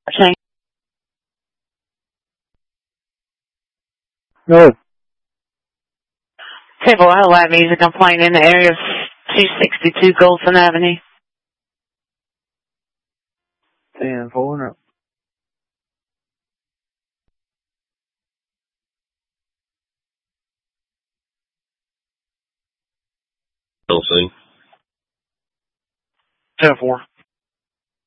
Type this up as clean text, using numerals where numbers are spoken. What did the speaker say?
Saying, No. Table out loud music. I'm playing in the area of 262 Golson Avenue. 10-4. Don't see. 10-4.